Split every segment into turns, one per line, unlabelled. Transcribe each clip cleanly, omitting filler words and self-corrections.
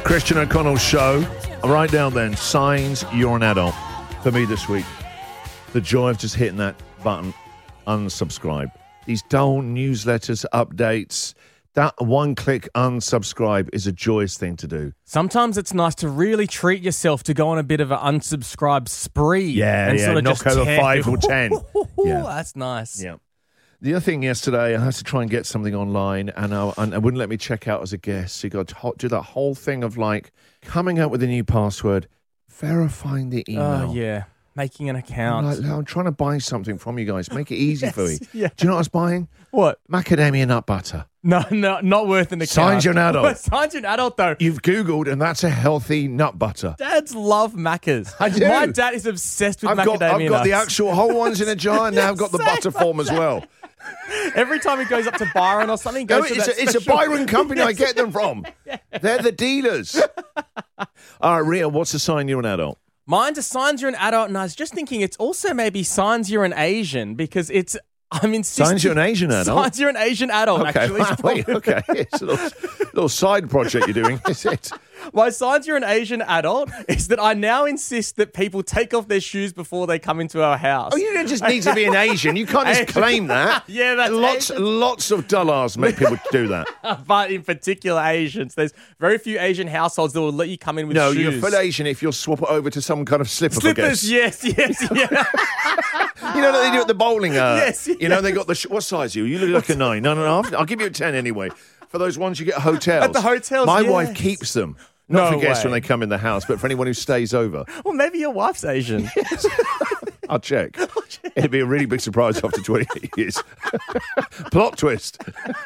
Christian O'Connell Show. Right now then, signs you're an adult. For me this week, the joy of just hitting that button, unsubscribe. These dull newsletters, updates, that one-click unsubscribe is a joyous thing to do.
Sometimes it's nice to really treat yourself, to go on a bit of an unsubscribe spree.
Yeah,
sort of
knock
just
over
tear
5 or 10. Yeah.
That's nice.
Yeah. The other thing yesterday, I had to try and get something online, and it wouldn't let me check out as a guest. So you got to do that whole thing of like coming up with a new password, verifying the email.
Oh, yeah. Making an account.
I'm trying to buy something from you guys. Make it easy for me.
Yeah.
Do you know what I was buying?
What?
Macadamia nut butter.
No, not worth an account.
Signs you're an adult.
Signs you're an adult, though.
You've Googled, and that's a healthy nut butter.
Dads love Maccas.
I do.
My dad is obsessed with macadamia nuts.
I've got the actual whole ones in a jar, and now I've got the butter form as well.
Every time he goes up to Byron or something,
it's a Byron company I get them from. They're the dealers. All right, Ria, what's the sign you're an adult?
Mine's a signs you're an adult, and I was just thinking it's also maybe signs you're an Asian, because I'm insisting.
Signs you're an Asian adult?
Signs you're an Asian adult,
okay,
actually.
Wait, okay. It's a little side project you're doing, is it?
My signs you're an Asian adult is that I now insist that people take off their shoes before they come into our house.
Oh, you don't just need to be an Asian. You can't just claim that.
Yeah, that's
lots of dullards make people do that.
But in particular Asians, there's very few Asian households that will let you come in with shoes.
No, you're full Asian if you'll swap it over to some kind of slipper.
Slippers, yes. Yeah.
You know what they do at the bowling?
Yes.
You know, they got the... what size are you? You look like a 9. 9.5? I'll give you a 10 anyway. For those ones you get at hotels.
At the hotels,
My
yes.
wife keeps them. Not
No
for guests
way.
when they come in the house, but for anyone who stays over.
Well, maybe your wife's Asian.
I'll check. It'd be a really big surprise after 28 years. Plot twist.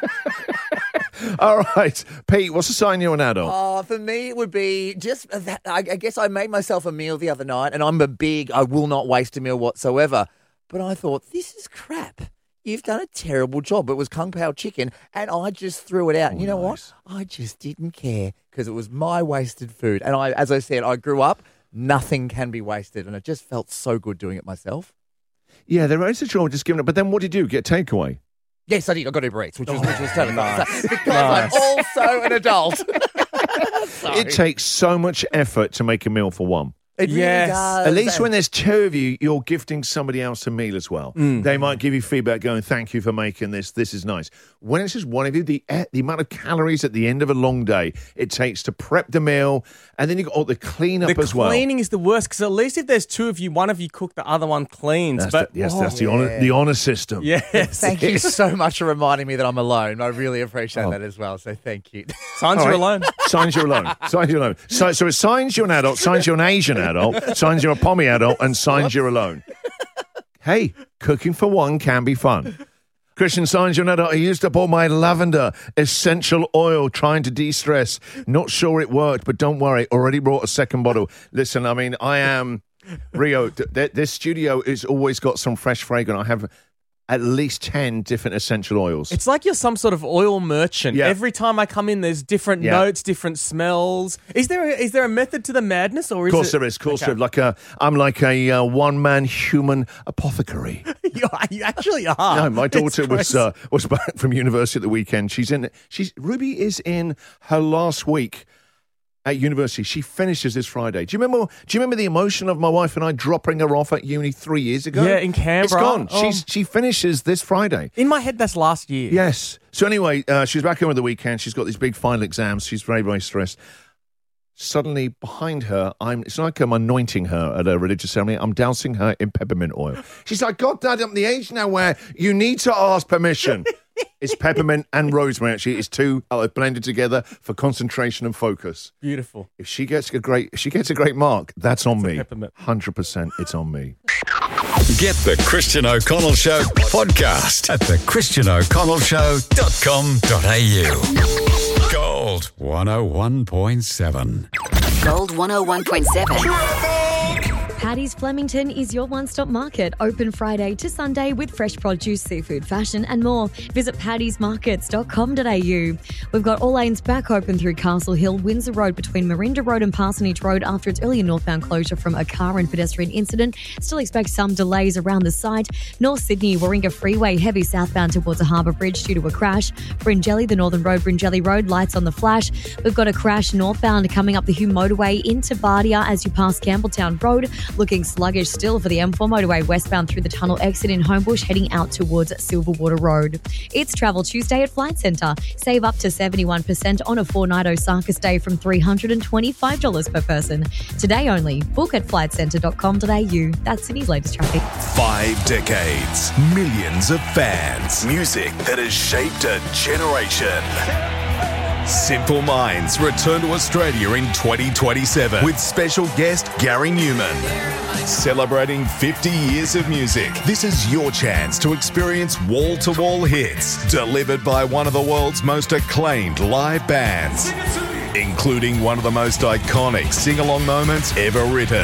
All right. Pete, what's the sign you're an adult?
For me, it would be just that. I guess I made myself a meal the other night, and I will not waste a meal whatsoever. But I thought, this is crap. You've done a terrible job. It was Kung Pao chicken, and I just threw it out. And you know what? I just didn't care, because it was my wasted food. And as I said, I grew up, nothing can be wasted, and it just felt so good doing it myself.
Yeah, there is a trouble just giving it. But then what did you do? Get takeaway?
Yes, I did. I got Uber Eats, which was totally nice. Because I'm also an adult.
It takes so much effort to make a meal for one.
It really does.
At least when there's two of you, you're gifting somebody else a meal as well. They might give you feedback going, thank you for making this. This is nice. When it's just one of you, the amount of calories at the end of a long day it takes to prep the meal, and then you got all the cleanup as well.
The cleaning is the worst, because at least if there's two of you, one of you cook, the other one cleans.
That's the honor system.
Yes.
Thank you so much for reminding me that I'm alone. I really appreciate that as well. So thank you.
Signs you're alone.
Signs you're alone. Signs you're alone. So it's signs you're an adult, signs you're an Asian adult, signs you're a pommy adult, and signs you're alone. Hey, cooking for one can be fun. Christian, signs you're an adult. I used up all my lavender essential oil trying to de-stress. Not sure it worked, but don't worry. Already brought a second bottle. Listen, I mean, I am... Rio, this studio has always got some fresh fragrance. I have at least 10 different essential oils.
It's like you're some sort of oil merchant.
Yeah.
Every time I come in, there's different notes, different smells. Is there a method to the madness, or is
Of course
it?
there is. Of course there is. I'm like a one-man human apothecary.
You actually are.
No, my daughter
It's
was back from university at the weekend. Ruby is in her last week at university. She finishes this Friday. Do you remember the emotion of my wife and I dropping her off at uni 3 years ago?
Yeah, in Canberra.
It's gone.
Oh.
She finishes this Friday.
In my head, that's last year.
Yes. So anyway, she's back over the weekend. She's got these big final exams. She's very, very stressed. Suddenly, behind her, it's like I'm anointing her at a religious ceremony. I'm dousing her in peppermint oil. She's like, God, Dad, I'm the age now where you need to ask permission. It's peppermint and rosemary, actually. It's two blended together for concentration and focus.
Beautiful.
If she gets a great mark, that's on me.
Peppermint.
100% it's on me.
Get the Christian O'Connell Show podcast at thechristianoconnellshow.com.au. Gold 101.7.
Gold 101.7. Paddy's Flemington is your one-stop market, open Friday to Sunday with fresh produce, seafood, fashion and more. Visit paddysmarkets.com.au. We've got all lanes back open through Castle Hill, Windsor Road between Marinda Road and Parsonage Road after its earlier northbound closure from a car and pedestrian incident. Still expect some delays around the site. North Sydney, Warringah Freeway, heavy southbound towards the Harbour Bridge due to a crash. Bringelly, the Northern Road, Bringelly Road, lights on the flash. We've got a crash northbound coming up the Hume Motorway into Bardia as you pass Campbelltown Road. Looking sluggish still for the M4 motorway westbound through the tunnel exit in Homebush, heading out towards Silverwater Road. It's Travel Tuesday at Flight Centre. Save up to 71% on a 4-night Osaka stay from $325 per person. Today only. Book at flightcentre.com.au. That's Sydney's latest traffic.
5 decades, millions of fans, music that has shaped a generation. Simple Minds return to Australia in 2027 with special guest Gary Newman. Celebrating 50 years of music, this is your chance to experience wall-to-wall hits delivered by one of the world's most acclaimed live bands, including one of the most iconic sing-along moments ever written.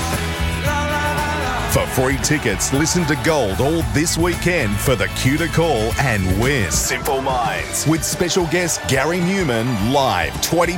For free tickets, listen to Gold all this weekend for the Cue to Call and win. Simple Minds with special guest Gary Newman live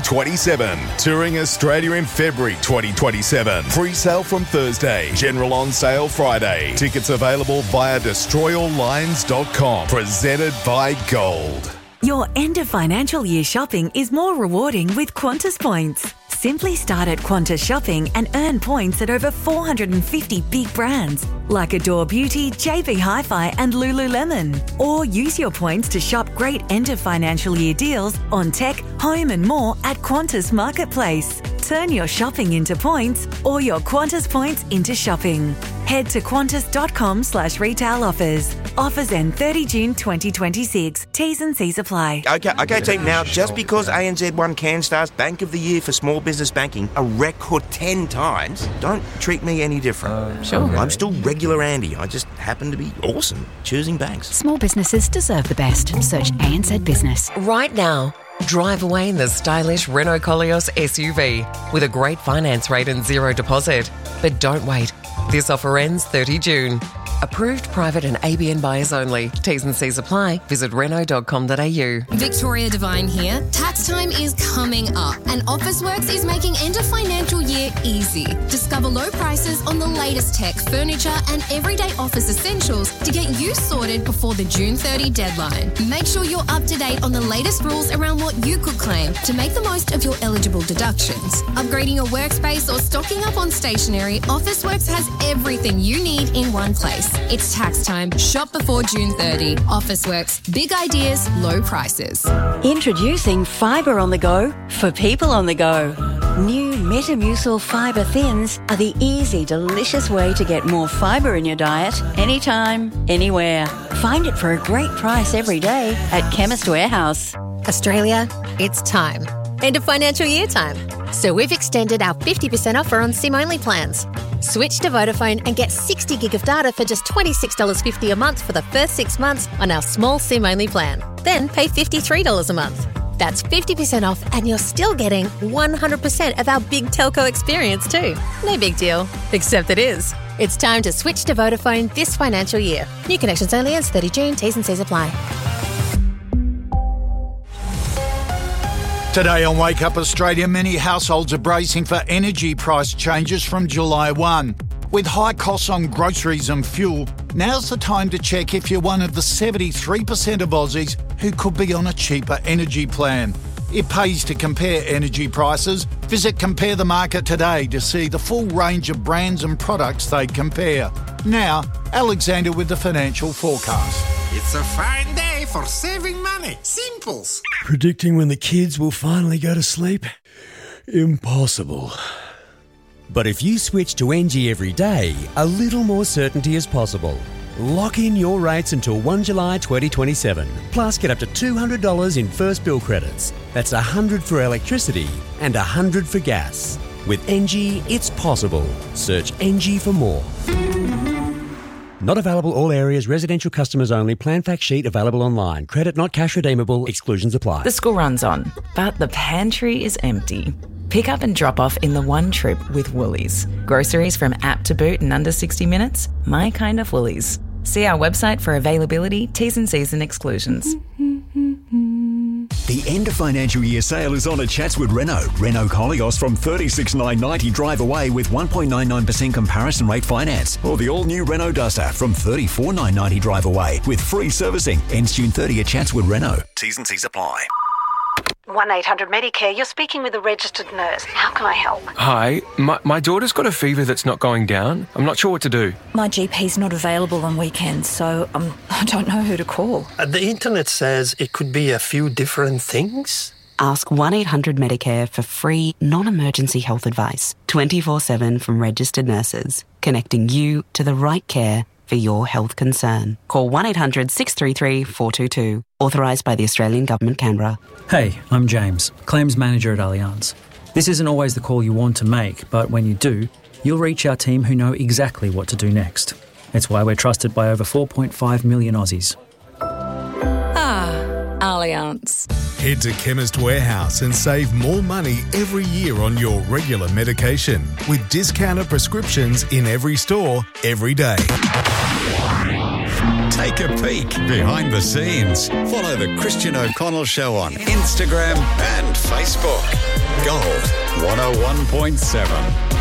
2027. Touring Australia in February 2027. Free sale from Thursday. General on sale Friday. Tickets available via destroyallines.com. Presented by Gold.
Your end of financial year shopping is more rewarding with Qantas points. Simply start at Qantas Shopping and earn points at over 450 big brands like Adore Beauty, JB Hi-Fi and Lululemon. Or use your points to shop great end of financial year deals on tech, home and more at Qantas Marketplace. Turn your shopping into points or your Qantas points into shopping. Head to qantas.com/retail offers. Offers end 30 June 2026. T's and C's apply.
Okay, team. Now, just because ANZ won CanStar's Bank of the Year for small business banking a record 10 times, don't treat me any different.
Sure.
I'm still regular Andy. I just happen to be awesome choosing banks.
Small businesses deserve the best. Search ANZ Business.
Right now, drive away in the stylish Renault Koleos SUV with a great finance rate and zero deposit. But don't wait. This offer ends 30 June. Approved private and ABN buyers only. T's and C's apply. Visit Renault.com.au.
Victoria Devine here. Tax time is coming up and Officeworks is making end of financial year easy. Discover low prices on the latest tech, furniture and everyday office essentials to get you sorted before the June 30 deadline. Make sure you're up to date on the latest rules around what you could claim to make the most of your eligible deductions. Upgrading your workspace or stocking up on stationery, Officeworks has everything you need in one place. It's tax time. Shop before June 30. Officeworks. Big ideas, low prices.
Introducing Fibre on the Go for people on the go. New Metamucil Fibre Thins are the easy, delicious way to get more fibre in your diet anytime, anywhere. Find it for a great price every day at Chemist Warehouse.
Australia, it's time. End of financial year time. So we've extended our 50% offer on SIM-only plans. Switch to Vodafone and get 60 gig of data for just $26.50 a month for the first 6 months on our small SIM-only plan. Then pay $53 a month. That's 50% off and you're still getting 100% of our big telco experience too. No big deal, except it is. It's time to switch to Vodafone this financial year. New connections only ends 30 June. T's and C's apply.
Today on Wake Up Australia, many households are bracing for energy price changes from July 1. With high costs on groceries and fuel, now's the time to check if you're one of the 73% of Aussies who could be on a cheaper energy plan. It pays to compare energy prices. Visit Compare the Market today to see the full range of brands and products they compare. Now, Alexander with the financial forecast.
It's a fine day for saving money. Simples.
Predicting when the kids will finally go to sleep? Impossible. But if you switch to NG every day, a little more certainty is possible. Lock in your rates until 1 July 2027. Plus, get up to $200 in first bill credits. That's $100 for electricity and $100 for gas. With NG, it's possible. Search NG for more. Not available all areas, residential customers only. Plan fact sheet available online. Credit not cash redeemable. Exclusions apply.
The school runs on, but the pantry is empty. Pick up and drop off in the one trip with Woolies. Groceries from app to boot in under 60 minutes. My kind of Woolies. See our website for availability, T's and C's and exclusions.
The end of financial year sale is on at Chatswood Renault. Renault Koleos from $36,990 drive away with 1.99% comparison rate finance. Or the all-new Renault Duster from $34,990 drive away with free servicing. Ends June 30 at Chatswood Renault. T's and C's apply.
1-800-Medicare, you're speaking with a registered nurse. How can I help?
Hi, my daughter's got a fever that's not going down. I'm not sure what to do.
My GP's not available on weekends, so I don't know who to call.
The internet says it could be a few different things.
Ask 1-800-Medicare for free, non-emergency health advice. 24/7 from registered nurses. Connecting you to the right care for your health concern. Call 1-800-633-422. Authorised by the Australian Government, Canberra.
Hey, I'm James, Claims Manager at Allianz. This isn't always the call you want to make, but when you do, you'll reach our team who know exactly what to do next. It's why we're trusted by over 4.5 million Aussies.
Allianz.
Head to Chemist Warehouse and save more money every year on your regular medication with discounted prescriptions in every store, every day.
Take a peek behind the scenes. Follow the Christian O'Connell Show on Instagram and Facebook. Gold 101.7.